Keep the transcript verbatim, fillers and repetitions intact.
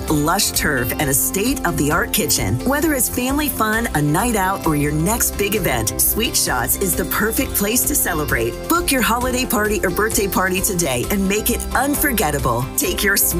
lush turf, and a state-of-the-art kitchen. Whether it's family fun, a night out, or your next big event, Sweet Shots is the perfect place to celebrate. Book your holiday party or birthday party today and make it unforgettable. Take your